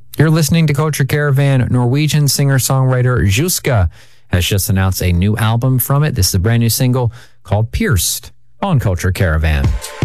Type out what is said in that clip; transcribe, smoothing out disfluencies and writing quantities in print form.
You're listening to Culture Caravan. Norwegian singer-songwriter Juska has just announced a new album from it. This is a brand new single called Pierced on Culture Caravan.